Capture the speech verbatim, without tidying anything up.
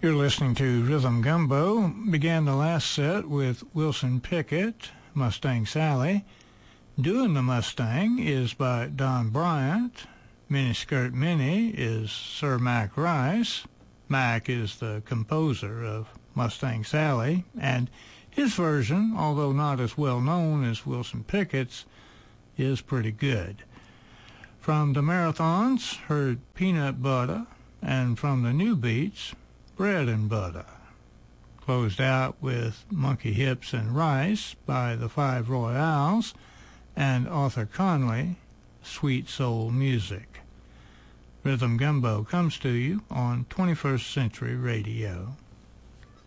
You're listening to Rhythm Gumbo. Began the last set with Wilson Pickett, Mustang Sally. Doing the Mustang is by Don Bryant. Miniskirt Minnie is Sir Mac Rice. Mac is the composer of Mustang Sally, and his version, although not as well known as Wilson Pickett's, is pretty good. From the Marathons, heard Peanut Butter, and from the New Beats, Bread and Butter. Closed out with Monkey Hips and Rice by the Five Royales and Arthur Conley, Sweet Soul Music. Rhythm Gumbo comes to you on twenty-first Century Radio.